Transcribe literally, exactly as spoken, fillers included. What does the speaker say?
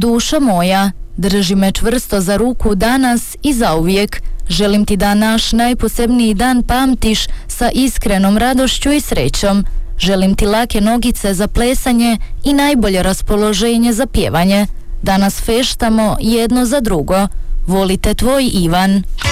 Dušo moja, drži me čvrsto za ruku danas i zauvijek. Želim ti da naš najposebniji dan pamtiš sa iskrenom radošću i srećom. Želim ti lake nogice za plesanje i najbolje raspoloženje za pjevanje. Danas feštamo jedno za drugo. Volite tvoj Ivan.